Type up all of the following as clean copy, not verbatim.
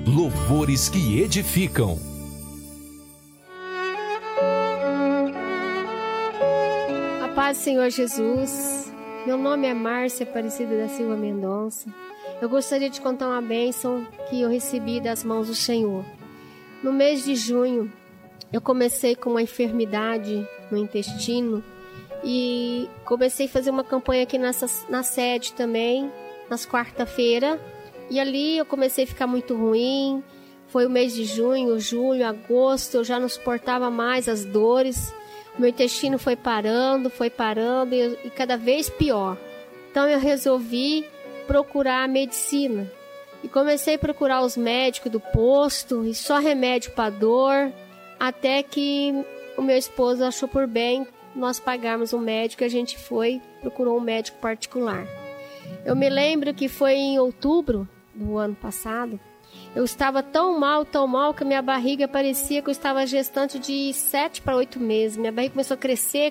Louvores que edificam. A paz do Senhor Jesus. Meu nome é Márcia Aparecida da Silva Mendonça. Eu gostaria de contar uma bênção que eu recebi das mãos do Senhor. No mês de junho, eu comecei com uma enfermidade no intestino e comecei a fazer uma campanha aqui na sede também, nas quarta-feiras. E ali eu comecei a ficar muito ruim. Foi o mês de junho, julho, agosto, eu já não suportava mais as dores. O meu intestino foi parando e cada vez pior. Então eu resolvi procurar a medicina. E comecei a procurar os médicos do posto, e só remédio para dor, até que o meu esposo achou por bem nós pagarmos um médico e a gente procurou um médico particular. Eu me lembro que foi em outubro do ano passado. Eu estava tão mal que a minha barriga parecia que eu estava gestante de 7 para 8 meses. Minha barriga começou a crescer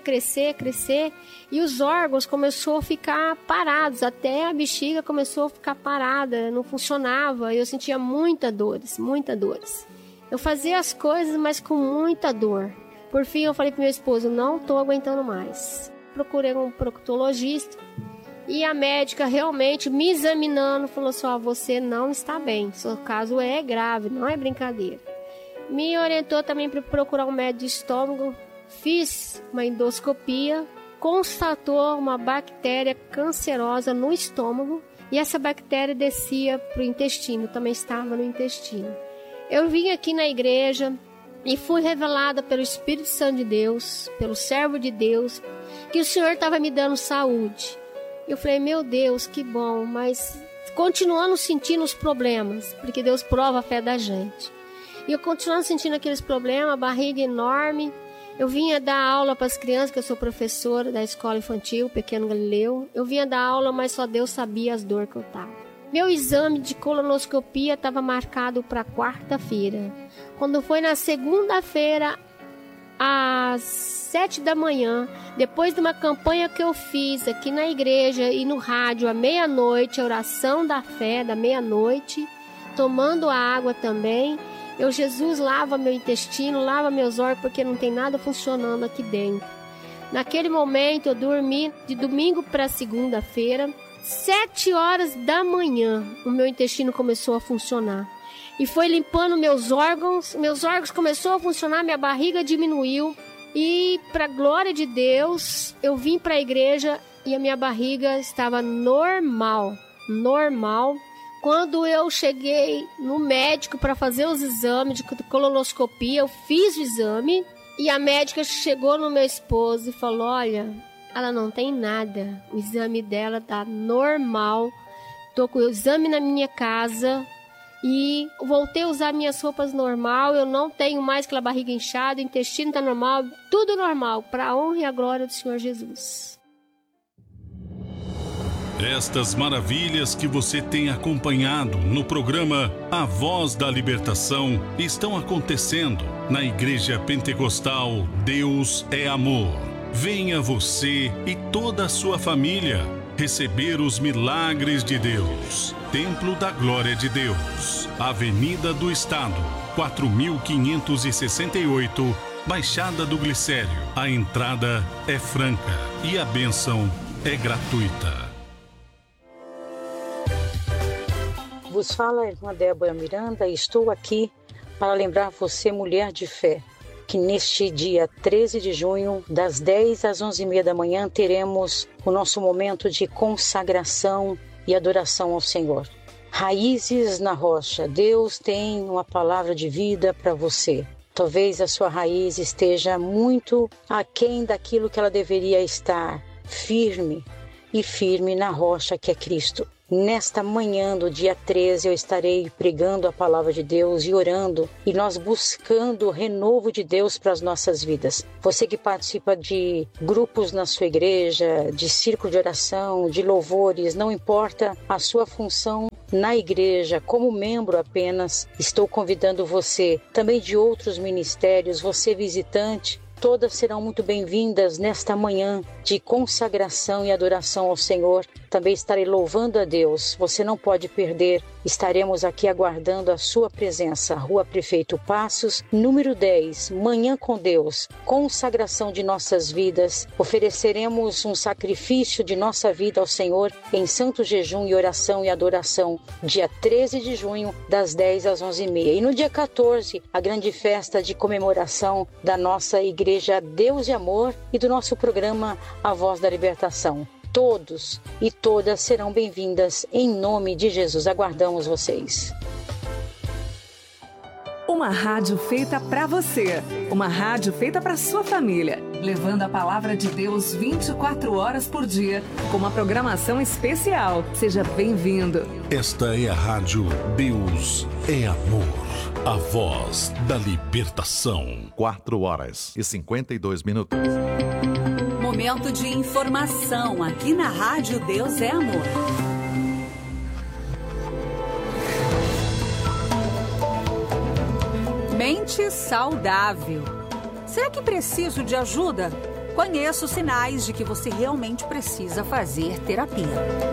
e os órgãos começaram a ficar parados. Até a bexiga começou a ficar parada, não funcionava. Eu sentia muitas dores. Eu fazia as coisas, mas com muita dor. Por fim, eu falei para meu esposo, não estou aguentando mais. Procurei um proctologista. E a médica realmente me examinando falou assim, você não está bem, seu caso é grave, não é brincadeira. Me orientou também para procurar um médico de estômago, fiz uma endoscopia, constatou uma bactéria cancerosa no estômago e essa bactéria descia para o intestino, também estava no intestino. Eu vim aqui na igreja e fui revelada pelo Espírito Santo de Deus, pelo servo de Deus, que o Senhor estava me dando saúde. Eu falei, meu Deus, que bom, mas continuando sentindo os problemas, porque Deus prova a fé da gente. E eu continuando sentindo aqueles problemas, barriga enorme. Eu vinha dar aula para as crianças, que eu sou professora da escola infantil, Pequeno Galileu. Eu vinha dar aula, mas só Deus sabia as dores que eu estava. Meu exame de colonoscopia estava marcado para quarta-feira. Quando foi na segunda-feira, às 7 da manhã, depois de uma campanha que eu fiz aqui na igreja e no rádio à meia-noite, a oração da fé da meia-noite, tomando a água também, Jesus lava meu intestino, lava meus órgãos, porque não tem nada funcionando aqui dentro. Naquele momento eu dormi de domingo para segunda-feira, 7 horas da manhã, o meu intestino começou a funcionar. E foi limpando meus órgãos começaram a funcionar, minha barriga diminuiu. E para a glória de Deus, eu vim para a igreja e a minha barriga estava normal. Quando eu cheguei no médico para fazer os exames de colonoscopia, eu fiz o exame e a médica chegou no meu esposo e falou, olha, ela não tem nada, o exame dela tá normal, tô com o exame na minha casa. E voltei a usar minhas roupas normal, eu não tenho mais aquela barriga inchada, o intestino está normal, tudo normal, para a honra e a glória do Senhor Jesus. Estas maravilhas que você tem acompanhado no programa A Voz da Libertação estão acontecendo na Igreja Pentecostal Deus é Amor. Venha você e toda a sua família receber os milagres de Deus. Templo da Glória de Deus, Avenida do Estado, 4568, Baixada do Glicério. A entrada é franca e a bênção é gratuita. Vos fala a irmã Débora Miranda e estou aqui para lembrar você, mulher de fé, que neste dia 13 de junho, das 10 às 11h30 da manhã, teremos o nosso momento de consagração e adoração ao Senhor. Raízes na rocha. Deus tem uma palavra de vida para você. Talvez a sua raiz esteja muito aquém daquilo que ela deveria estar, firme na rocha que é Cristo. Nesta manhã do dia 13 eu estarei pregando a palavra de Deus e orando e nós buscando o renovo de Deus para as nossas vidas. Você que participa de grupos na sua igreja, de círculo de oração, de louvores, não importa a sua função na igreja, como membro apenas, estou convidando você, também de outros ministérios, você visitante, todas serão muito bem-vindas nesta manhã de consagração e adoração ao Senhor. Também estarei louvando a Deus. Você não pode perder. Estaremos aqui aguardando a sua presença. Rua Prefeito Passos, número 10, Manhã com Deus. Consagração de nossas vidas. Ofereceremos um sacrifício de nossa vida ao Senhor em santo jejum e oração e adoração. Dia 13 de junho, das 10 às 11h30. E no dia 14, a grande festa de comemoração da nossa Igreja Deus e Amor e do nosso programa A Voz da Libertação. Todos e todas serão bem-vindas em nome de Jesus. Aguardamos vocês. Uma rádio feita para você. Uma rádio feita para sua família. Levando a palavra de Deus 24 horas por dia. Com uma programação especial. Seja bem-vindo. Esta é a rádio Deus é Amor. A Voz da Libertação. 4h52. Momento de informação aqui na Rádio Deus é Amor. Mente saudável. Será que preciso de ajuda? Conheça os sinais de que você realmente precisa fazer terapia.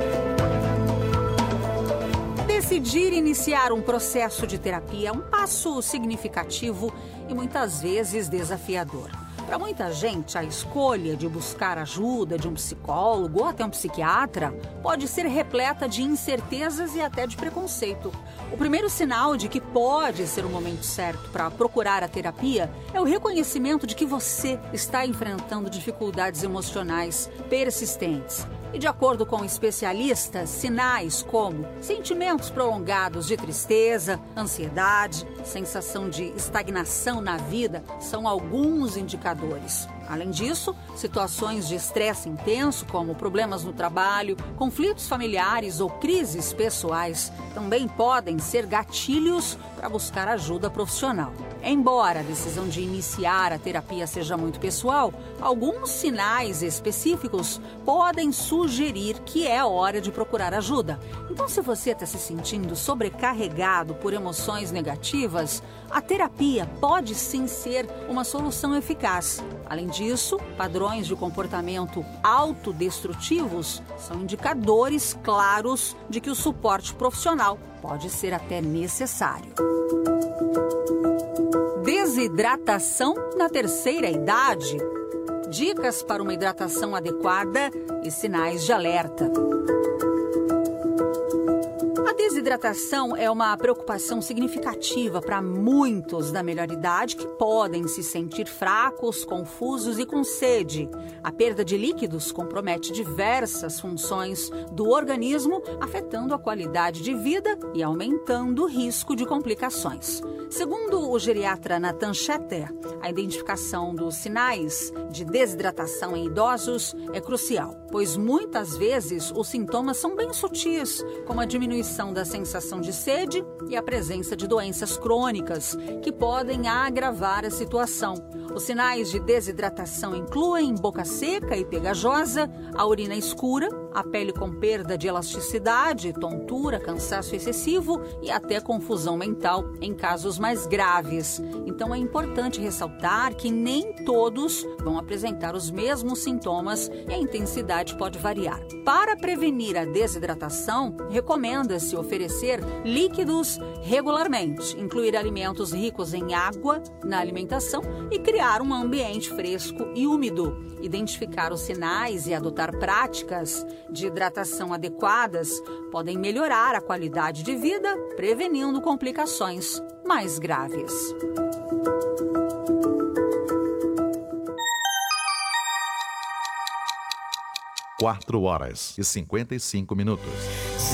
Decidir iniciar um processo de terapia é um passo significativo e muitas vezes desafiador. Para muita gente, a escolha de buscar ajuda de um psicólogo ou até um psiquiatra pode ser repleta de incertezas e até de preconceito. O primeiro sinal de que pode ser o momento certo para procurar a terapia é o reconhecimento de que você está enfrentando dificuldades emocionais persistentes. E de acordo com especialistas, sinais como sentimentos prolongados de tristeza, ansiedade, sensação de estagnação na vida são alguns indicadores. Além disso, situações de estresse intenso, como problemas no trabalho, conflitos familiares ou crises pessoais, também podem ser gatilhos para buscar ajuda profissional. Embora a decisão de iniciar a terapia seja muito pessoal, alguns sinais específicos podem sugerir que é hora de procurar ajuda. Então, se você está se sentindo sobrecarregado por emoções negativas, a terapia pode sim ser uma solução eficaz. Além disso, padrões de comportamento autodestrutivos são indicadores claros de que o suporte profissional pode ser até necessário. Desidratação na terceira idade. Dicas para uma hidratação adequada e sinais de alerta. A desidratação é uma preocupação significativa para muitos da melhor idade que podem se sentir fracos, confusos e com sede. A perda de líquidos compromete diversas funções do organismo, afetando a qualidade de vida e aumentando o risco de complicações. Segundo o geriatra Nathan Schetter, a identificação dos sinais de desidratação em idosos é crucial, pois muitas vezes os sintomas são bem sutis, como a diminuição da sensação de sede e a presença de doenças crônicas, que podem agravar a situação. Os sinais de desidratação incluem boca seca e pegajosa, a urina escura, a pele com perda de elasticidade, tontura, cansaço excessivo e até confusão mental em casos mais graves. Então é importante ressaltar que nem todos vão apresentar os mesmos sintomas e a intensidade pode variar. Para prevenir a desidratação, recomenda-se oferecer líquidos regularmente, incluir alimentos ricos em água na alimentação e criar um ambiente fresco e úmido. Identificar os sinais e adotar práticas de hidratação adequadas podem melhorar a qualidade de vida, prevenindo complicações mais graves. Quatro horas e 55 minutos.